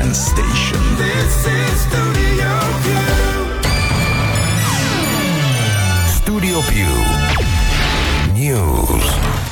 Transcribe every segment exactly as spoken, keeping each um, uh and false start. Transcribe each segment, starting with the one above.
Dance Station. This is Studio Più. Studio Più News.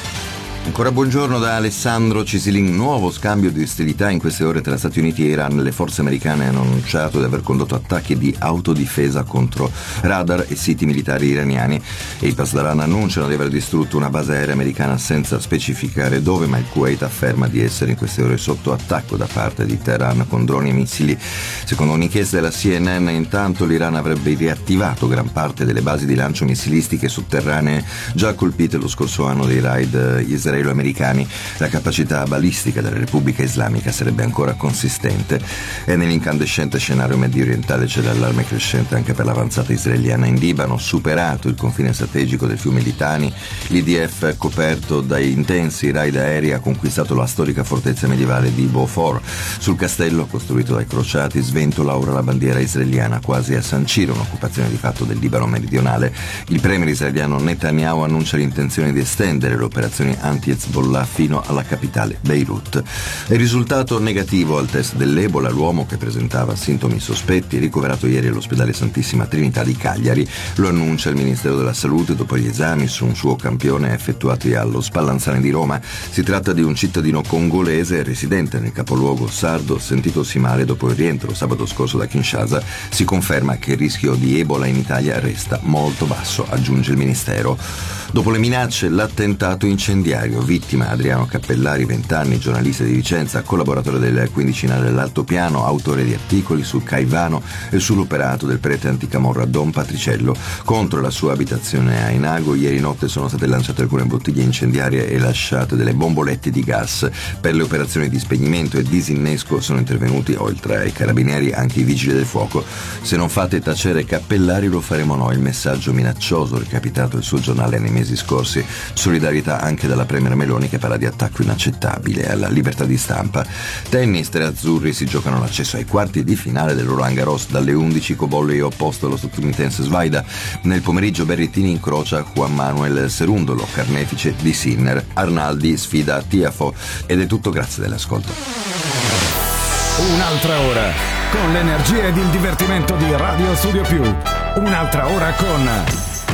Ancora buongiorno da Alessandro Cisilin. Nuovo scambio di ostilità in queste ore tra Stati Uniti e Iran. Le forze americane hanno annunciato di aver condotto attacchi di autodifesa contro radar e siti militari iraniani e i Pasdaran annunciano di aver distrutto una base aerea americana senza specificare dove, ma il Kuwait afferma di essere in queste ore sotto attacco da parte di Teheran con droni e missili. Secondo un'inchiesta della C N N, intanto l'Iran avrebbe riattivato gran parte delle basi di lancio missilistiche sotterranee già colpite lo scorso anno dei raid israeliani americani. La capacità balistica della Repubblica Islamica sarebbe ancora consistente e nell'incandescente scenario medio orientale c'è l'allarme crescente anche per l'avanzata israeliana in Libano. Superato il confine strategico del fiume Litani, l'I D F, coperto dai intensi raid aerei, ha conquistato la storica fortezza medievale di Beaufort. Sul castello, costruito dai crociati, sventola ora la bandiera israeliana, quasi a sancire un'occupazione di fatto del Libano meridionale. Il premier israeliano Netanyahu annuncia l'intenzione di estendere le operazioni anti Hezbollah fino alla capitale Beirut. Il risultato negativo al test dell'Ebola. L'uomo, che presentava sintomi sospetti, ricoverato ieri all'ospedale Santissima Trinità di Cagliari. Lo annuncia il Ministero della Salute dopo gli esami su un suo campione effettuati allo Spallanzani di Roma. Si tratta di un cittadino congolese residente nel capoluogo sardo, sentitosi male dopo il rientro sabato scorso da Kinshasa. Si conferma che il rischio di Ebola in Italia resta molto basso, aggiunge il Ministero. Dopo le minacce, l'attentato incendiario. Vittima Adriano Cappellari, venti anni, giornalista di Vicenza, collaboratore del quindicinale dell'Altopiano, autore di articoli su Caivano e sull'operato del prete anticamorra Don Patriciello. Contro la sua abitazione a Enago ieri notte sono state lanciate alcune bottiglie incendiarie e lasciate delle bombolette di gas. Per le operazioni di spegnimento e disinnesco sono intervenuti, oltre ai carabinieri, anche i vigili del fuoco. Se non fate tacere Cappellari lo faremo noi, il messaggio minaccioso recapitato il suo giornale nei mesi scorsi. Solidarietà anche dalla Premier Meloni, che parla di attacco inaccettabile alla libertà di stampa. Tennis, tre azzurri si giocano l'accesso ai quarti di finale del Roland Garros. Dalle undici Cobolli opposto allo statunitense Svaida. Nel pomeriggio Berrettini incrocia Juan Manuel Cerundolo, carnefice di Sinner. Arnaldi sfida Tiafoe. Ed è tutto, grazie dell'ascolto. Un'altra ora con l'energia ed il divertimento di Radio Studio Più. Un'altra ora con